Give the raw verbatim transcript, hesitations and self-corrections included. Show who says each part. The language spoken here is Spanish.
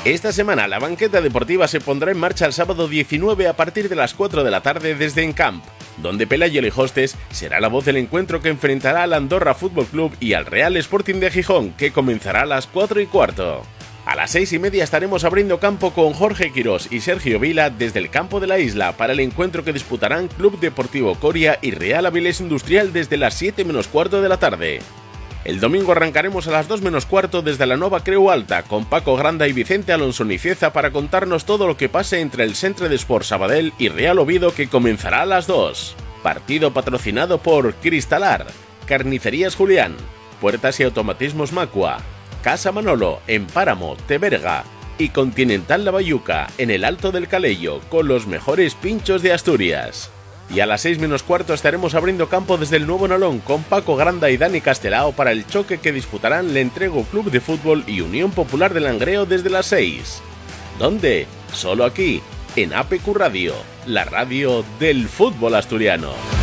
Speaker 1: Esta semana la banqueta deportiva se pondrá en marcha el sábado diecinueve a partir de las cuatro de la tarde desde Encamp, donde Pelayo Lejostes será la voz del encuentro que enfrentará al Andorra Fútbol Club y al Real Sporting de Gijón, que comenzará a las cuatro y cuarto. A las seis y media estaremos abriendo campo con Jorge Quirós y Sergio Vila desde el campo de la isla para el encuentro que disputarán Club Deportivo Coria y Real Avilés Industrial desde las siete menos cuarto de la tarde. El domingo arrancaremos a las dos menos cuarto desde la Nova Creu Alta con Paco Granda y Vicente Alonso Nicieza para contarnos todo lo que pase entre el Centre d'Esport Sabadell y Real Oviedo, que comenzará a las dos. Partido patrocinado por Cristalar, Carnicerías Julián, Puertas y Automatismos Macua, Casa Manolo en Páramo, Teberga y Continental La Bayuca en el Alto del Calello con los mejores pinchos de Asturias. Y a las seis menos cuarto estaremos abriendo campo desde el Nuevo Nalón con Paco Granda y Dani Castelao para el choque que disputarán Lentrego Club de Fútbol y Unión Popular de Langreo desde las seis. ¿Dónde? Solo aquí, en A P Q Radio, la radio del fútbol asturiano.